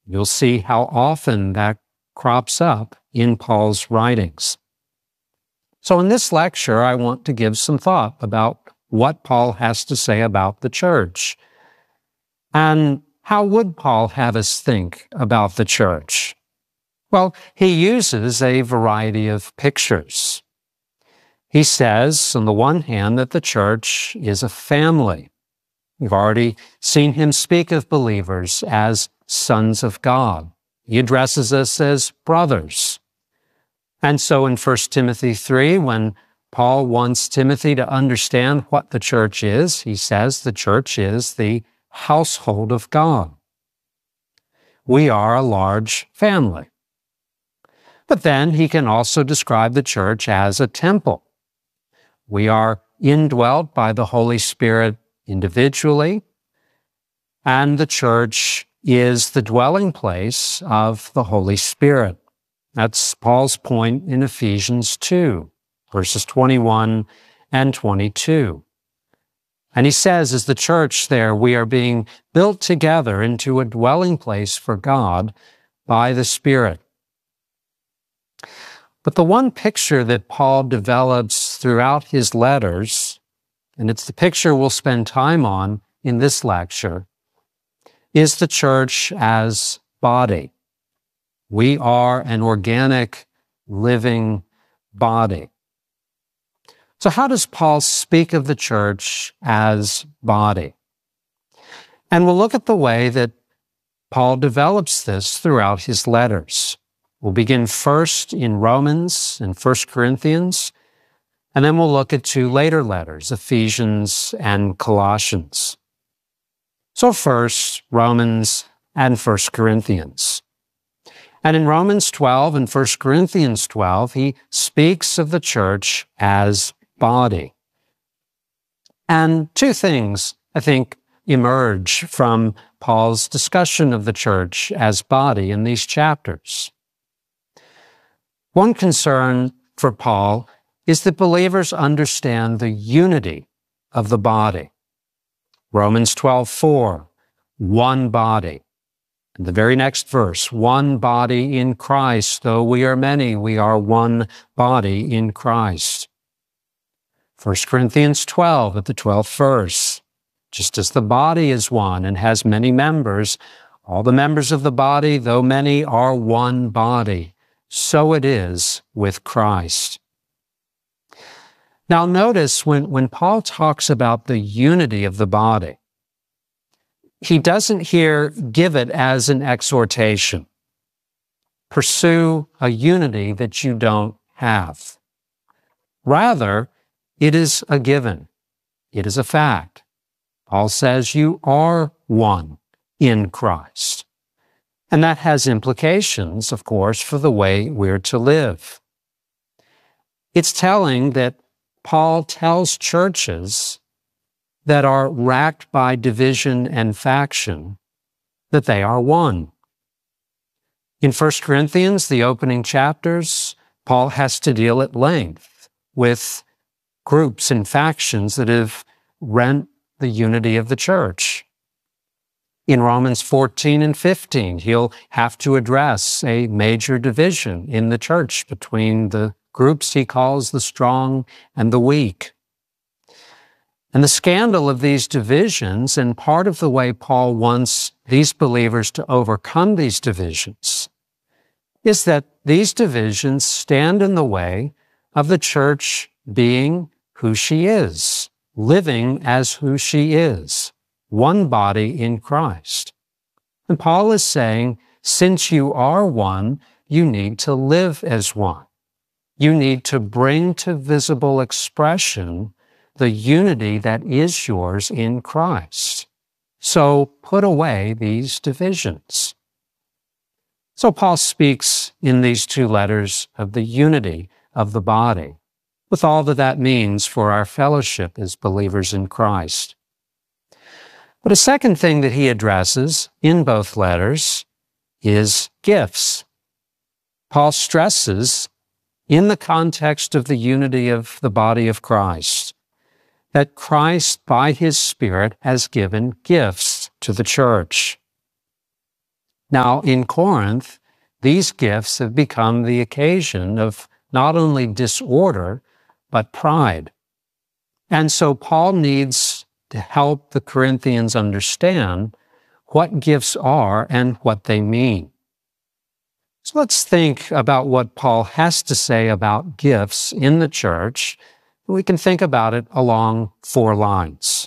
You'll see how often that crops up in Paul's writings. So in this lecture, I want to give some thought about what Paul has to say about the church. And how would Paul have us think about the church? Well, he uses a variety of pictures. He says, on the one hand, that the church is a family. We've already seen him speak of believers as sons of God. He addresses us as brothers. And so in 1 Timothy 3, when Paul wants Timothy to understand what the church is, he says the church is the household of God. We are a large family. But then he can also describe the church as a temple. We are indwelt by the Holy Spirit individually, and the church is the dwelling place of the Holy Spirit. That's Paul's point in Ephesians 2, verses 21 and 22. And he says, as the church there, we are being built together into a dwelling place for God by the Spirit. But the one picture that Paul develops throughout his letters, and it's the picture we'll spend time on in this lecture, is the church as body. We are an organic, living body. So how does Paul speak of the church as body? And we'll look at the way that Paul develops this throughout his letters. We'll begin first in Romans and 1 Corinthians, and then we'll look at two later letters, Ephesians and Colossians. So first, Romans and 1 Corinthians. And in Romans 12 and 1 Corinthians 12, he speaks of the church as body. And two things, I think, emerge from Paul's discussion of the church as body in these chapters. One concern for Paul is that believers understand the unity of the body. Romans 12:4, one body. And the very next verse, one body in Christ, though we are many, we are one body in Christ. 1 Corinthians 12 at the 12th verse, just as the body is one and has many members, all the members of the body, though many, are one body. So it is with Christ. Now notice when Paul talks about the unity of the body, he doesn't here give it as an exhortation. Pursue a unity that you don't have. Rather, it is a given. It is a fact. Paul says you are one in Christ. And that has implications, of course, for the way we're to live. It's telling that Paul tells churches that are racked by division and faction that they are one. In 1 Corinthians, the opening chapters, Paul has to deal at length with groups and factions that have rent the unity of the church. In Romans 14 and 15, he'll have to address a major division in the church between the groups he calls the strong and the weak. And the scandal of these divisions, and part of the way Paul wants these believers to overcome these divisions, is that these divisions stand in the way of the church being who she is, living as who she is. One body in Christ. And Paul is saying, since you are one, you need to live as one. You need to bring to visible expression the unity that is yours in Christ. So put away these divisions. So Paul speaks in these two letters of the unity of the body, with all that means for our fellowship as believers in Christ. But a second thing that he addresses in both letters is gifts. Paul stresses, in the context of the unity of the body of Christ, that Christ, by his Spirit, has given gifts to the church. Now, in Corinth, these gifts have become the occasion of not only disorder, but pride. And so Paul needs to help the Corinthians understand what gifts are and what they mean. So let's think about what Paul has to say about gifts in the church. We can think about it along 4 lines.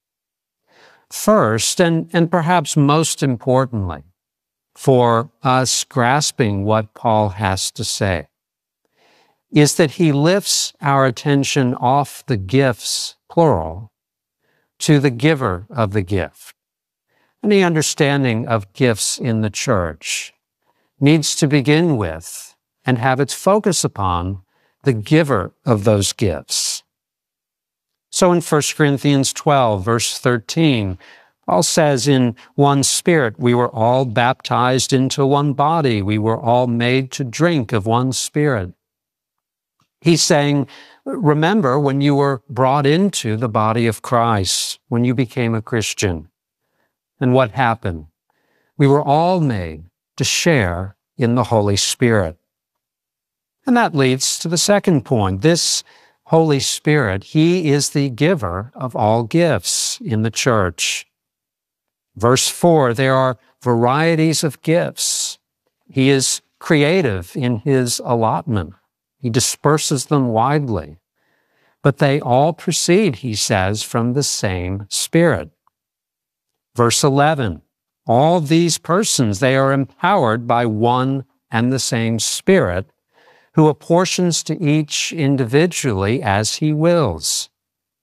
First, and perhaps most importantly, for us grasping what Paul has to say, is that he lifts our attention off the gifts, plural, to the giver of the gift. Any understanding of gifts in the church needs to begin with and have its focus upon the giver of those gifts. So in 1 Corinthians 12, verse 13, Paul says, in one Spirit we were all baptized into one body. We were all made to drink of one Spirit. He's saying, remember when you were brought into the body of Christ, when you became a Christian. And what happened? We were all made to share in the Holy Spirit. And that leads to the second point. This Holy Spirit, He is the giver of all gifts in the church. Verse 4, there are varieties of gifts. He is creative in His allotment. He disperses them widely. But they all proceed, he says, from the same Spirit. Verse 11, all these persons, they are empowered by one and the same Spirit, who apportions to each individually as He wills.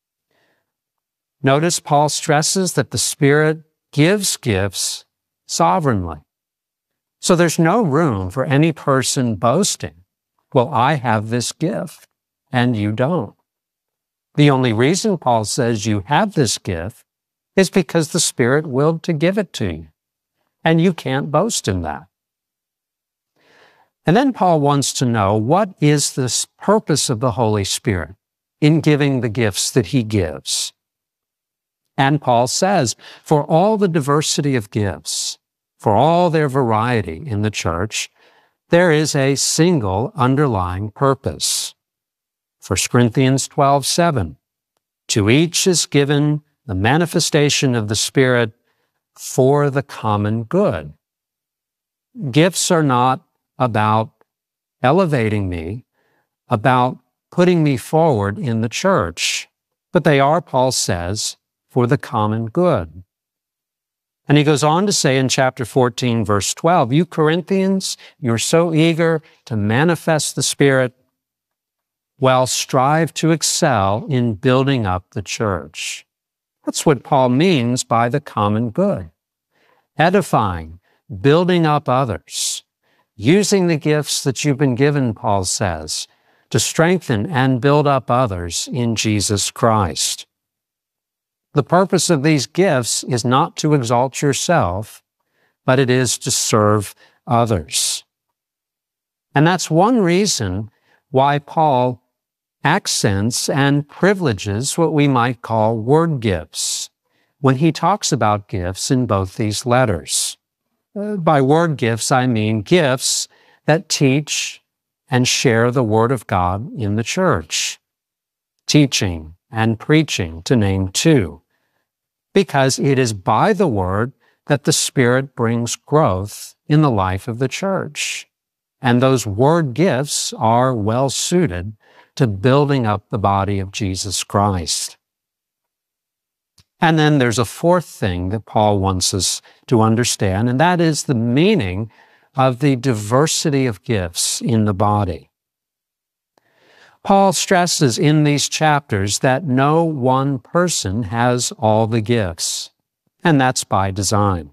Notice Paul stresses that the Spirit gives gifts sovereignly. So there's no room for any person boasting, well, I have this gift and you don't. The only reason Paul says you have this gift is because the Spirit willed to give it to you, and you can't boast in that. And then Paul wants to know, what is the purpose of the Holy Spirit in giving the gifts that He gives? And Paul says, for all the diversity of gifts, for all their variety in the church, there is a single underlying purpose. 1 Corinthians 12:7, to each is given the manifestation of the Spirit for the common good. Gifts are not about elevating me, about putting me forward in the church, but they are, Paul says, for the common good. And he goes on to say in chapter 14, verse 12, you Corinthians, you're so eager to manifest the Spirit. Well, strive to excel in building up the church. That's what Paul means by the common good. Edifying, building up others, using the gifts that you've been given, Paul says, to strengthen and build up others in Jesus Christ. The purpose of these gifts is not to exalt yourself, but it is to serve others. And that's one reason why Paul accents and privileges what we might call word gifts when he talks about gifts in both these letters. By word gifts, I mean gifts that teach and share the Word of God in the church. Teaching and preaching, to name 2. Because it is by the Word that the Spirit brings growth in the life of the church. And those word gifts are well suited to building up the body of Jesus Christ. And then there's a fourth thing that Paul wants us to understand, and that is the meaning of the diversity of gifts in the body. Paul stresses in these chapters that no one person has all the gifts, and that's by design.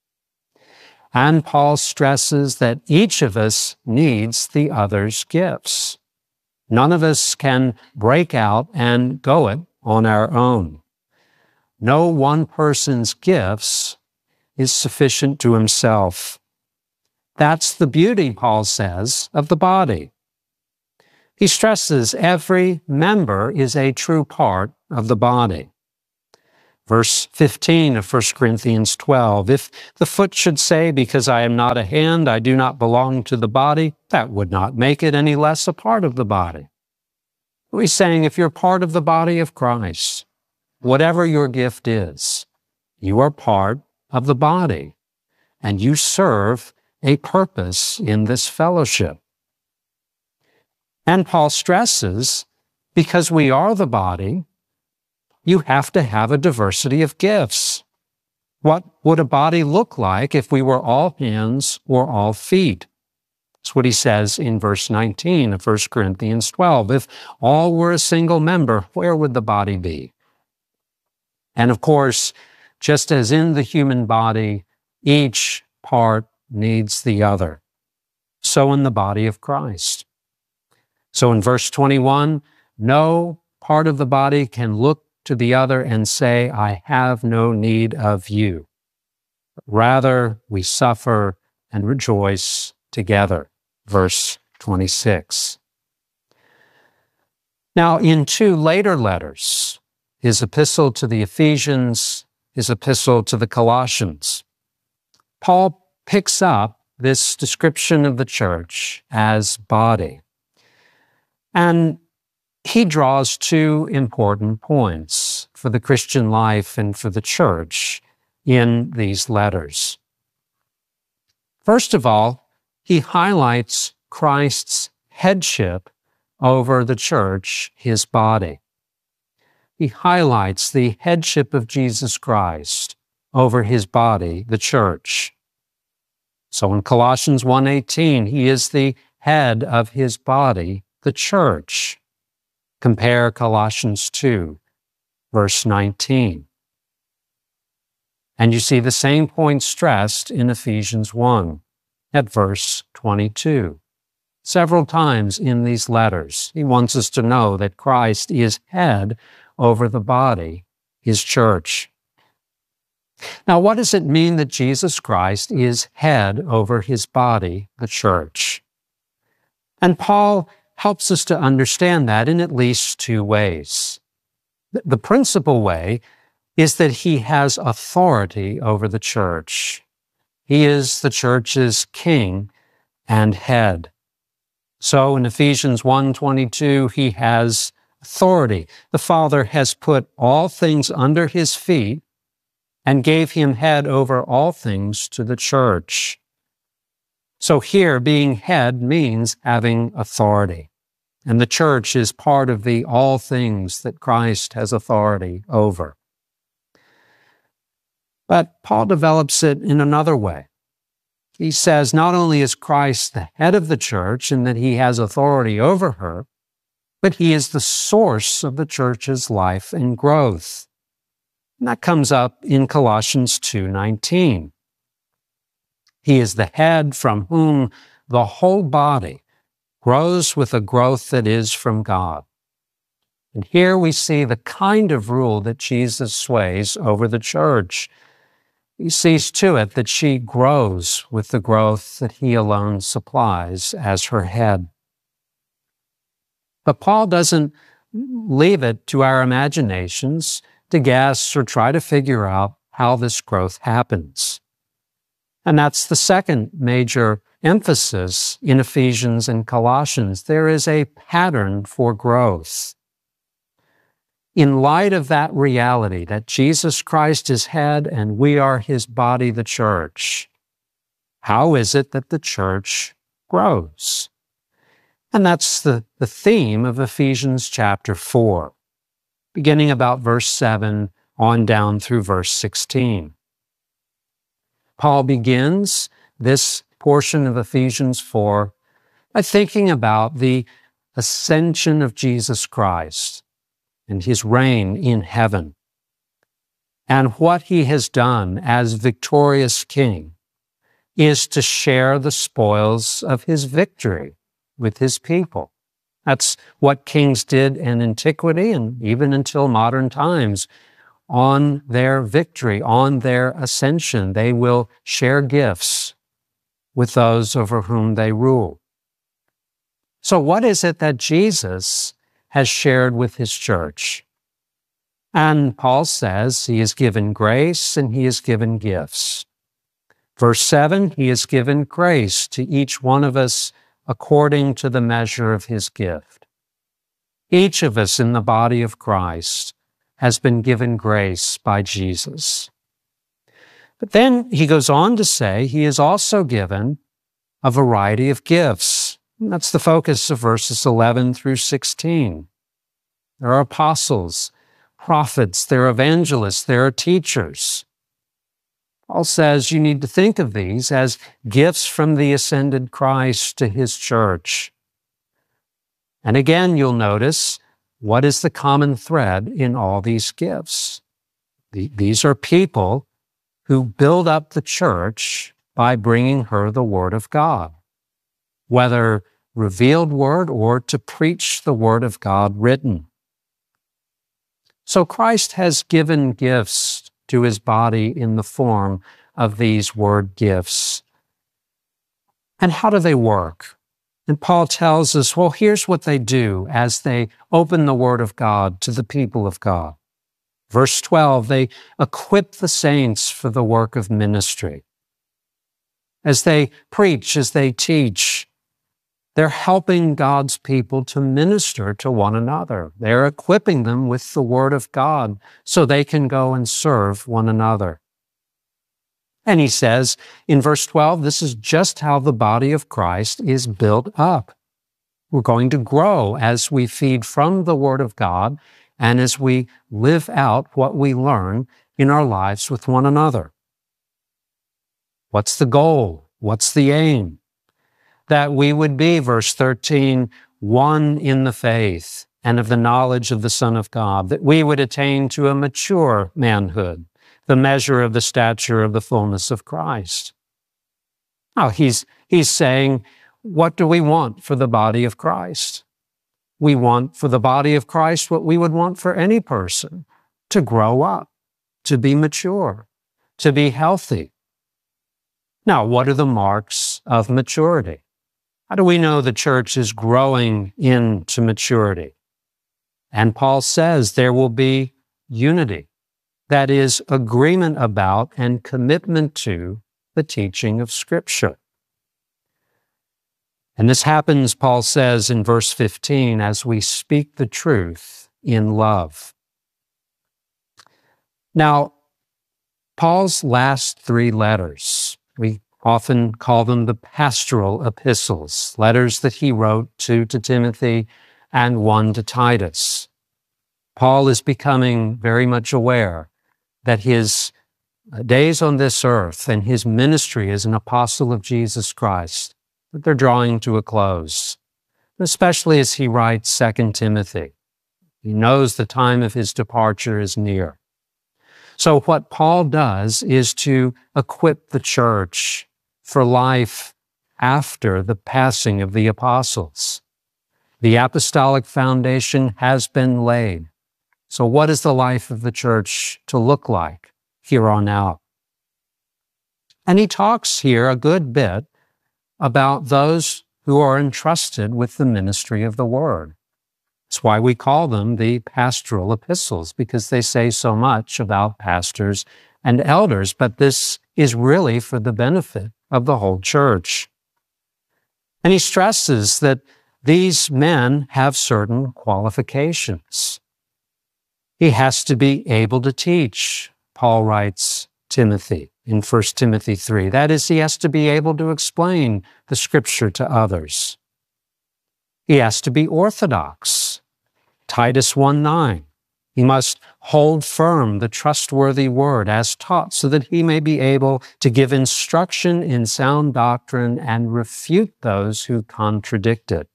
And Paul stresses that each of us needs the other's gifts. None of us can break out and go it on our own. No one person's gifts is sufficient to himself. That's the beauty, Paul says, of the body. He stresses every member is a true part of the body. Verse 15 of 1 Corinthians 12, if the foot should say, because I am not a hand, I do not belong to the body, that would not make it any less a part of the body. He's saying if you're part of the body of Christ, whatever your gift is, you are part of the body, and you serve a purpose in this fellowship. And Paul stresses, because we are the body, you have to have a diversity of gifts. What would a body look like if we were all hands or all feet? That's what he says in verse 19 of 1 Corinthians 12. If all were a single member, where would the body be? And of course, just as in the human body, each part needs the other, so in the body of Christ. So in verse 21, no part of the body can look to the other and say, I have no need of you. Rather, we suffer and rejoice together. Verse 26. Now, in two later letters, his epistle to the Ephesians, his epistle to the Colossians, Paul picks up this description of the church as body. And he draws two important points for the Christian life and for the church in these letters. First of all, he highlights Christ's headship over the church, his body. He highlights the headship of Jesus Christ over his body, the church. So in Colossians 1:18, he is the head of his body, the church. Compare Colossians 2, verse 19. And you see the same point stressed in Ephesians 1 at verse 22. Several times in these letters, he wants us to know that Christ is head over the body, his church. Now, what does it mean that Jesus Christ is head over his body, the church? And Paul helps us to understand that in at least two ways. The principal way is that he has authority over the church. He is the church's king and head. So in Ephesians 1:22, he has authority. The Father has put all things under his feet and gave him head over all things to the church. So here, being head means having authority. And the church is part of the all things that Christ has authority over. But Paul develops it in another way. He says not only is Christ the head of the church in that he has authority over her, but he is the source of the church's life and growth. And that comes up in Colossians 2:19. He is the head from whom the whole body grows with a growth that is from God. And here we see the kind of rule that Jesus sways over the church. He sees to it that she grows with the growth that he alone supplies as her head. But Paul doesn't leave it to our imaginations to guess or try to figure out how this growth happens. And that's the second major emphasis in Ephesians and Colossians. There is a pattern for growth. In light of that reality that Jesus Christ is head and we are his body, the church, how is it that the church grows? And that's the theme of Ephesians chapter 4, beginning about verse 7 on down through verse 16. Paul begins this portion of Ephesians 4 by thinking about the ascension of Jesus Christ and his reign in heaven and what he has done as victorious king is to share the spoils of his victory with his people. That's what kings did in antiquity and even until modern times. On their victory, on their ascension, they will share gifts with those over whom they rule. So what is it that Jesus has shared with his church? And Paul says he is given grace and he is given gifts. Verse 7, he has given grace to each one of us according to the measure of his gift. Each of us in the body of Christ has been given grace by Jesus. But then he goes on to say he is also given a variety of gifts. And that's the focus of verses 11 through 16. There are apostles, prophets, there are evangelists, there are teachers. Paul says you need to think of these as gifts from the ascended Christ to his church. And again, you'll notice, what is the common thread in all these gifts? These are people who build up the church by bringing her the Word of God, whether revealed Word or to preach the Word of God written. So Christ has given gifts to his body in the form of these word gifts. And how do they work? And Paul tells us, well, here's what they do as they open the Word of God to the people of God. Verse 12, they equip the saints for the work of ministry. As they preach, as they teach, they're helping God's people to minister to one another. They're equipping them with the Word of God so they can go and serve one another. And he says in verse 12, this is just how the body of Christ is built up. We're going to grow as we feed from the Word of God and as we live out what we learn in our lives with one another. What's the goal? What's the aim? That we would be, verse 13, one in the faith and of the knowledge of the Son of God, that we would attain to a mature manhood, the measure of the stature of the fullness of Christ. Now, he's saying, what do we want for the body of Christ? We want for the body of Christ what we would want for any person, to grow up, to be mature, to be healthy. Now, what are the marks of maturity? How do we know the church is growing into maturity? And Paul says there will be unity. That is, agreement about and commitment to the teaching of Scripture. And this happens, Paul says in verse 15, as we speak the truth in love. Now, Paul's last three letters, we often call them the pastoral epistles, letters that he wrote, two to Timothy and one to Titus. Paul is becoming very much aware that his days on this earth and his ministry as an apostle of Jesus Christ, that they're drawing to a close, especially as he writes 2 Timothy. He knows the time of his departure is near. So what Paul does is to equip the church for life after the passing of the apostles. The apostolic foundation has been laid. So what is the life of the church to look like here on out? And he talks here a good bit about those who are entrusted with the ministry of the Word. That's why we call them the pastoral epistles, because they say so much about pastors and elders, but this is really for the benefit of the whole church. And he stresses that these men have certain qualifications. He has to be able to teach, Paul writes Timothy in 1 Timothy 3. That is, he has to be able to explain the Scripture to others. He has to be orthodox, Titus 1:9. He must hold firm the trustworthy word as taught so that he may be able to give instruction in sound doctrine and refute those who contradict it.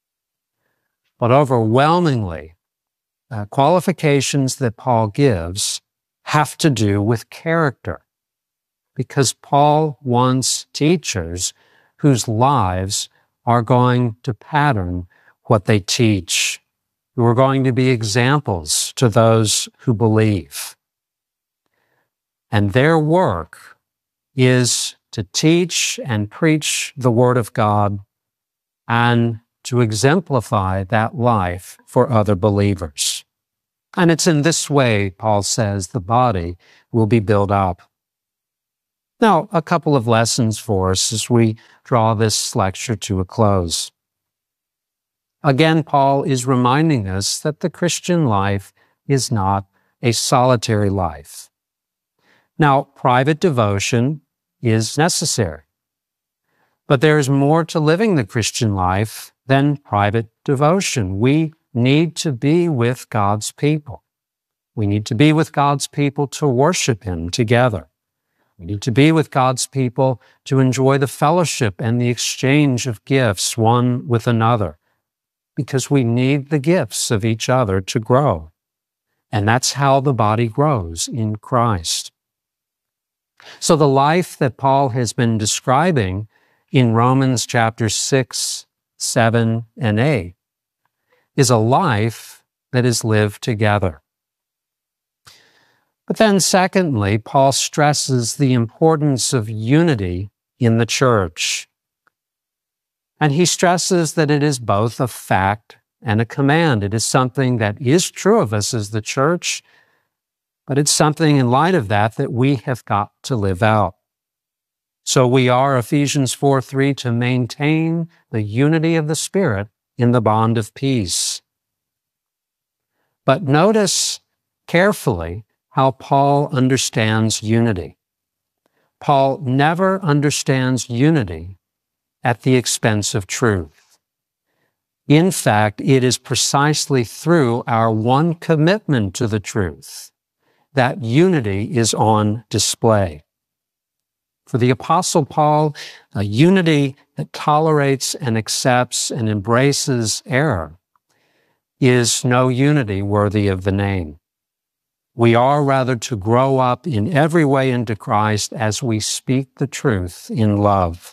But overwhelmingly, qualifications that Paul gives have to do with character, because Paul wants teachers whose lives are going to pattern what they teach, who are going to be examples to those who believe. And their work is to teach and preach the Word of God and to exemplify that life for other believers. And it's in this way, Paul says, the body will be built up. Now, a couple of lessons for us as we draw this lecture to a close. Again, Paul is reminding us that the Christian life is not a solitary life. Now, private devotion is necessary, but there is more to living the Christian life than private devotion. We need to be with God's people. We need to be with God's people to worship Him together. We need to be with God's people to enjoy the fellowship and the exchange of gifts one with another, because we need the gifts of each other to grow. And that's how the body grows in Christ. So the life that Paul has been describing in Romans chapters 6, 7, and 8 is a life that is lived together. But then secondly, Paul stresses the importance of unity in the church. And he stresses that it is both a fact and a command. It is something that is true of us as the church, but it's something in light of that we have got to live out. So we are, Ephesians 4:3, to maintain the unity of the Spirit in the bond of peace. But notice carefully how Paul understands unity. Paul never understands unity at the expense of truth. In fact, it is precisely through our one commitment to the truth that unity is on display. For the Apostle Paul, a unity that tolerates and accepts and embraces error is no unity worthy of the name. We are rather to grow up in every way into Christ as we speak the truth in love.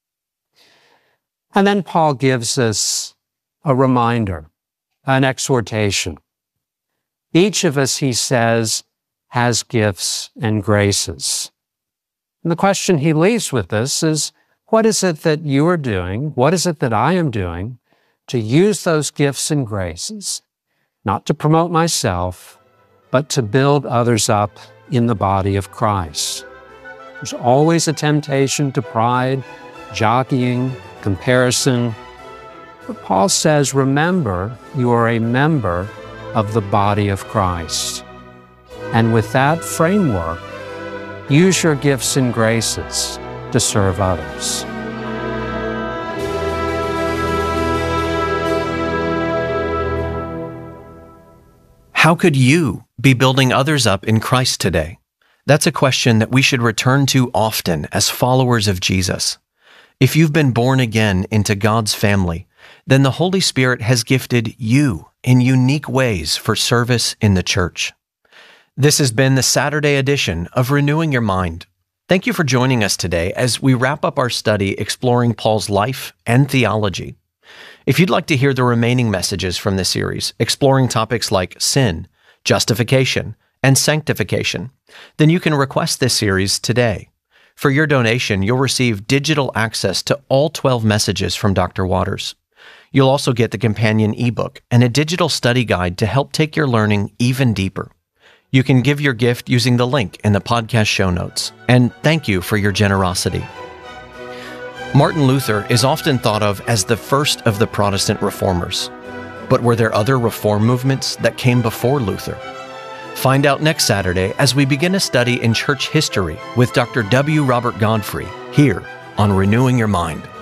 And then Paul gives us a reminder, an exhortation. Each of us, he says, has gifts and graces. And the question he leaves with us is, what is it that you are doing? What is it that I am doing to use those gifts and graces, not to promote myself, but to build others up in the body of Christ? There's always a temptation to pride, jockeying, comparison. But Paul says, remember, you are a member of the body of Christ. And with that framework, use your gifts and graces to serve others. How could you be building others up in Christ today? That's a question that we should return to often as followers of Jesus. If you've been born again into God's family, then the Holy Spirit has gifted you in unique ways for service in the church. This has been the Saturday edition of Renewing Your Mind. Thank you for joining us today as we wrap up our study exploring Paul's life and theology. If you'd like to hear the remaining messages from this series, exploring topics like sin, justification, and sanctification, then you can request this series today. For your donation, you'll receive digital access to all 12 messages from Dr. Waters. You'll also get the companion ebook and a digital study guide to help take your learning even deeper. You can give your gift using the link in the podcast show notes. And thank you for your generosity. Martin Luther is often thought of as the first of the Protestant reformers. But were there other reform movements that came before Luther? Find out next Saturday as we begin a study in church history with Dr. W. Robert Godfrey here on Renewing Your Mind.